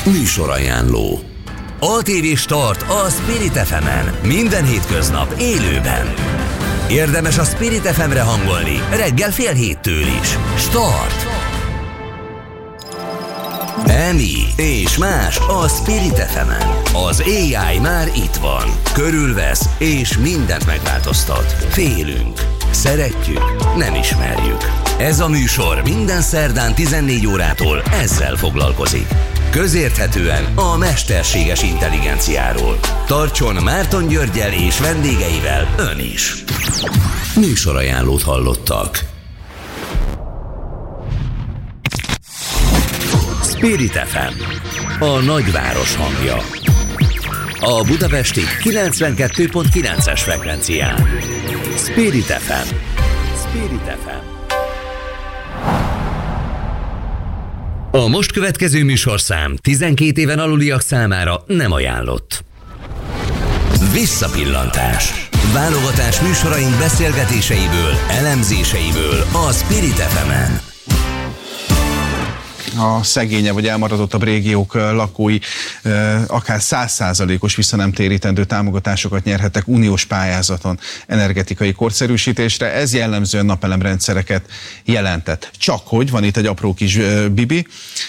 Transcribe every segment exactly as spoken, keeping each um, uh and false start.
Műsorajánló. á té vé Start a Spirit ef emen. Minden hétköznap élőben. Érdemes a Spirit ef emre hangolni reggel fél héttől is. Start! Emi és más a Spirit ef emen. Az á i már itt van. Körülvesz és mindent megváltoztat. Félünk. Szeretjük, nem ismerjük. Ez a műsor minden szerdán tizennégy órától ezzel foglalkozik. Közérthetően a mesterséges intelligenciáról. Tartson Márton Györggyel és vendégeivel ön is. Műsorajánlót hallottak. Spirit ef em, a nagyváros hangja. A budapesti kilencvenkettő pont kilences frekvencián. Spirit ef em. Spirit ef em. A most következő műsorszám tizenkét éven aluliak számára nem ajánlott. Visszapillantás. Válogatás műsoraink beszélgetéseiből, elemzéseiből a Spirit ef emen. A szegényebb vagy elmaradottabb régiók lakói akár száz százalékos visszanemtérítendő támogatásokat nyerhettek uniós pályázaton energetikai korszerűsítésre. Ez jellemzően napelemrendszereket jelentett. Csak hogy van itt egy apró kis bibi,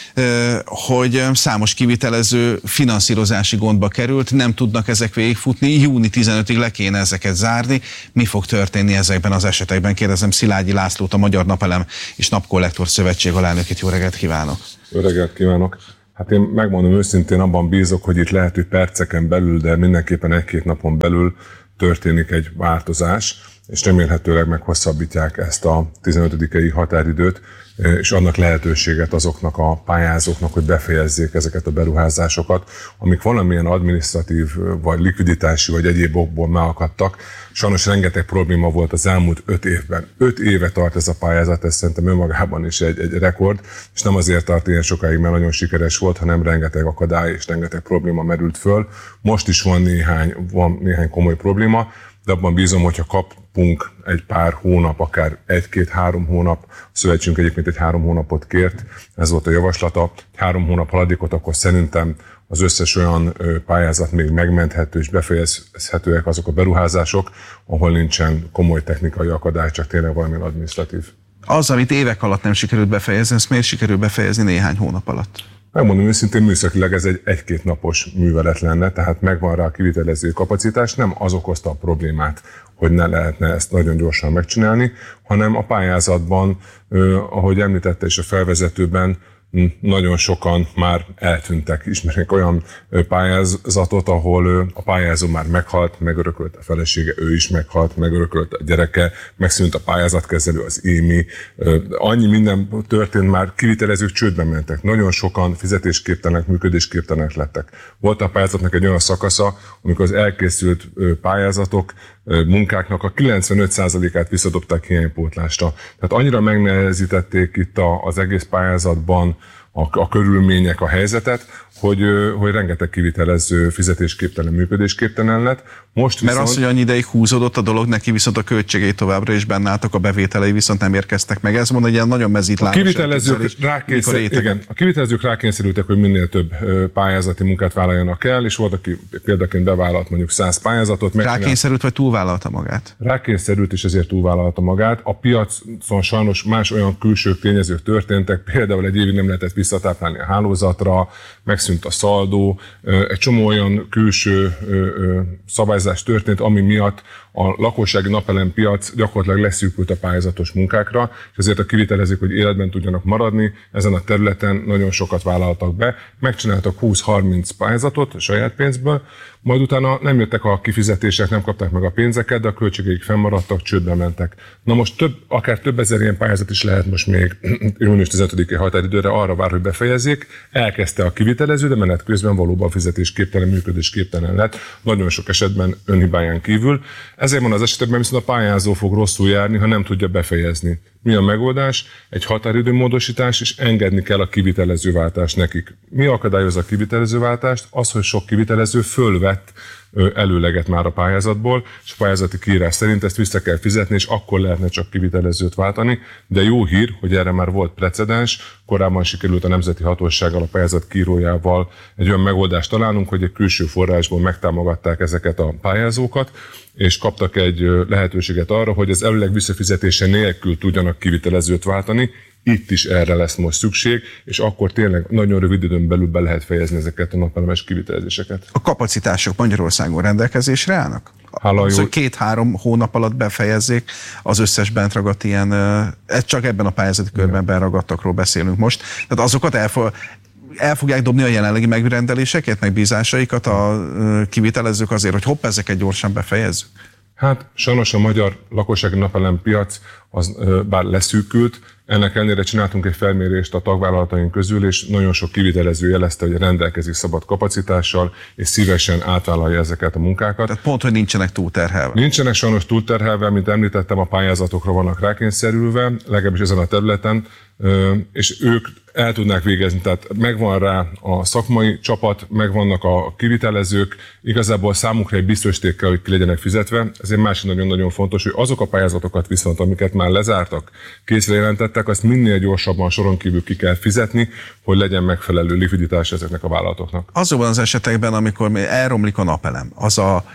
hogy számos kivitelező finanszírozási gondba került, nem tudnak ezek végigfutni, június tizenötödikéig le kéne ezeket zárni. Mi fog történni ezekben az esetekben? Kérdezem Szilágyi Lászlót, a Magyar Napelem és Napkollektor Szövetség alelnökét. Jó reggelt kívánok! Jó reggelt kívánok! Hát én megmondom őszintén, abban bízok, hogy itt lehet, hogy perceken belül, de mindenképpen egy-két napon belül történik egy változás, és remélhetőleg meghosszabbítják ezt a tizenötödikei határidőt, és annak lehetőséget azoknak a pályázóknak, hogy befejezzék ezeket a beruházásokat, amik valamilyen adminisztratív, vagy likviditási, vagy egyéb okból megakadtak. Sajnos rengeteg probléma volt az elmúlt öt évben. Öt éve tart ez a pályázat, ez szerintem önmagában is egy, egy rekord, és nem azért tart ilyen sokáig, mert nagyon sikeres volt, hanem rengeteg akadály és rengeteg probléma merült föl. Most is van néhány, van néhány komoly probléma, de abban bízom, hogyha kapunk egy pár hónap, akár egy-két-három hónap, a szövetségünk egyébként egy három hónapot kért, ez volt a javaslata, három hónap haladékot, akkor szerintem az összes olyan pályázat még megmenthető és befejezhetőek azok a beruházások, ahol nincsen komoly technikai akadály, csak tényleg valamilyen adminisztratív. Az, amit évek alatt nem sikerült befejezni, ezt miért sikerült befejezni néhány hónap alatt? Megmondom őszintén, műszakilag ez egy egy-két napos művelet lenne, tehát megvan rá a kivitelező kapacitás, nem az okozta a problémát, hogy ne lehetne ezt nagyon gyorsan megcsinálni, hanem a pályázatban, ahogy említette is a felvezetőben, nagyon sokan már eltűntek. Ismerek olyan pályázatot, ahol a pályázó már meghalt, megörökölt a felesége, ő is meghalt, megörökölt a gyereke, megszűnt a pályázatkezelő, az émi. Annyi minden történt, már kivitelezők csődbe mentek. Nagyon sokan fizetésképtelenek, működésképtelenek lettek. Volt a pályázatnak egy olyan szakasza, amikor az elkészült pályázatok, munkáknak a kilencvenöt százalékát visszadobták hiánypótlásra. Tehát annyira megnehezítették itt az egész pályázatban a, a körülmények, a helyzetet, hogy, hogy rengeteg kivitelező fizetésképtelen, működésképtelen lett. Most viszont... Mert az, hogy annyi ideig húzódott a dolog, neki viszont a költségei továbbra is benne álltak, a bevételei viszont nem érkeztek meg. Ez mondja, hogy ilyen nagyon mezítlános. A kivitelezők, rákényszer, igen, a kivitelezők rákényszerültek, hogy minél több pályázati munkát vállaljanak el, és volt, aki példaként bevállalt mondjuk száz pályázatot. Rákényszerült, vagy túlvállalta magát? Rákényszerült, és ezért túlvállalta magát. A piacon sajnos más olyan külső tényezők történtek, például egy évig nem lehetett visszatáplálni a hálózatra, megszűnt a szaldó, egy csomó olyan külső szabályzás történt, ami miatt a lakossági napelempiac gyakorlatilag leszűkült a pályázatos munkákra, és ezért a kivitelezők, hogy életben tudjanak maradni, ezen a területen nagyon sokat vállaltak be, megcsináltak húsz-harminc pályázatot a saját pénzből, majd utána nem jöttek a kifizetések, nem kapták meg a pénzeket, de a költségeik fennmaradtak, csődbe mentek. Na most több, akár több ezer ilyen pályázat is lehet most még június tizenötödikei határidőre, arra vár, hogy befejezzék. Elkezdte a kivitelező, de menet közben valóban fizetésképtelen, működésképtelen lett, nagyon sok esetben önhibáján kívül. Ezért van az esetben viszont a pályázó fog rosszul járni, ha nem tudja befejezni. Mi a megoldás? Egy határidőmódosítás, és engedni kell a kivitelezőváltást nekik. Mi akadályozza a kivitelezőváltást? Az, hogy sok kivitelező fölvett előleget már a pályázatból, és a pályázati kiírás szerint ezt vissza kell fizetni, és akkor lehetne csak kivitelezőt váltani. De jó hír, hogy erre már volt precedens, korábban sikerült a Nemzeti Hatósággal, a pályázat kiírójával egy olyan megoldást találnunk, hogy egy külső forrásból megtámogatták ezeket a pályázókat, és kaptak egy lehetőséget arra, hogy az előleg visszafizetése nélkül tudjanak kivitelezőt váltani. Itt is erre lesz most szükség, és akkor tényleg nagyon rövid időn belül be lehet fejezni ezeket a napelemes kivitelezéseket. A kapacitások Magyarországon rendelkezésre állnak? Az, hogy két-három hónap alatt befejezzék az összes bent ragadt ilyen, ez csak ebben a pályázati körben benragadtakról beszélünk most. Tehát azokat elfog, el fogják dobni a jelenlegi megrendeléseket, megbízásaikat a kivitelezők azért, hogy hopp, ezeket gyorsan befejezzük? Hát sajnos a magyar lakossági napelem piac az bár leszűkült, ennek ellenére csináltunk egy felmérést a tagvállalataink közül, és nagyon sok kivitelező jelezte, hogy rendelkezik szabad kapacitással, és szívesen átvállalja ezeket a munkákat. Tehát pont, hogy nincsenek túlterhelve. Nincsenek sajnos túlterhelve, mint említettem, a pályázatokra vannak rákényszerülve, legalábbis ezen a területen, és ők el tudnák végezni, tehát megvan rá a szakmai csapat, megvannak a kivitelezők, igazából számukra egy biztosíték kell, hogy ki legyenek fizetve. Ezért másik nagyon-nagyon fontos, hogy azok a pályázatokat viszont, amiket már lezártak, készre jelentettek, azt minél gyorsabban soron kívül ki kell fizetni, hogy legyen megfelelő likviditás ezeknek a vállalatoknak. Azokban az esetekben, amikor elromlik a napelem, az a,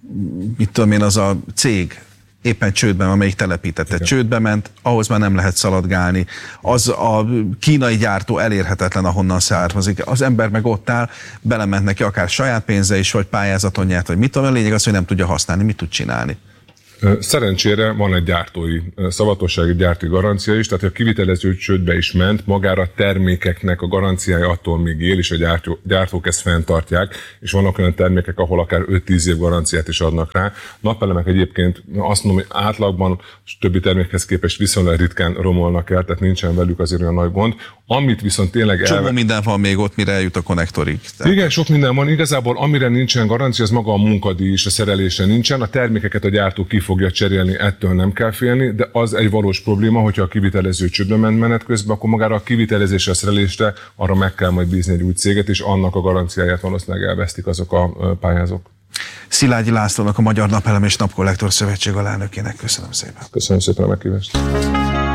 mit tudom én, az a cég, éppen csődben, amelyik telepítette, igen, csődbe ment, ahhoz már nem lehet szaladgálni. Az a kínai gyártó elérhetetlen, ahonnan származik. Az ember meg ott áll, belement neki akár saját pénze is, vagy pályázaton nyert, vagy mit tudom, a lényeg az, hogy nem tudja használni, mit tud csinálni. Szerencsére van egy gyártói, szavatossági gyártói garancia is, tehát ha a kivitelező csődbe is ment, magára a termékeknek a garanciája attól még él, és a gyártó, gyártók ezt fenntartják, és vannak olyan termékek, ahol akár öt-tíz év garanciát is adnak rá. Napelemek egyébként azt mondom, hogy átlagban többi termékhez képest viszonylag ritkán romolnak el, tehát nincsen velük azért olyan nagy gond. Amit viszont tényleg Csomó elve... minden van még ott, mire eljut a konnektorig. Tehát... Igen, sok minden van. Igazából amire nincsen garancia, az maga a munkadíj és a szerelésre nincsen. A termékeket a gyártó ki fogja cserélni, ettől nem kell félni, de az egy valós probléma, hogyha a kivitelező csődbe ment menet közben, akkor magára a kivitelezésre, a szerelésre arra meg kell majd bízni egy új céget, és annak a garanciáját valószínűleg elvesztik azok a pályázók. Szilágyi Lászlónak, a Magyar Napelem és Napkollektor Szövetség alelnökének köszönöm szépen. Köszönöm szépen a meghívást.